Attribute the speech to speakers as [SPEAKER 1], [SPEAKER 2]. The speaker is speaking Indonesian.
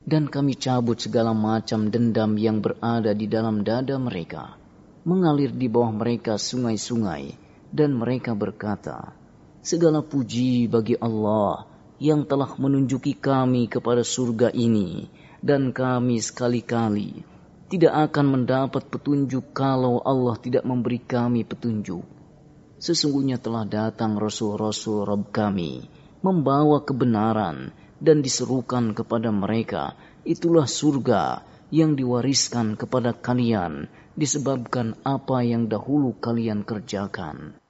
[SPEAKER 1] Dan kami cabut segala macam dendam yang berada di dalam dada mereka. Mengalir di bawah mereka sungai-sungai. Dan mereka berkata, segala puji bagi Allah yang telah menunjuki kami kepada surga ini. Dan kami sekali-kali tidak akan mendapat petunjuk kalau Allah tidak memberi kami petunjuk. Sesungguhnya telah datang Rasul-Rasul Rabb kami, membawa kebenaran, dan diserukan kepada mereka, itulah surga yang diwariskan kepada kalian, disebabkan apa yang dahulu kalian kerjakan.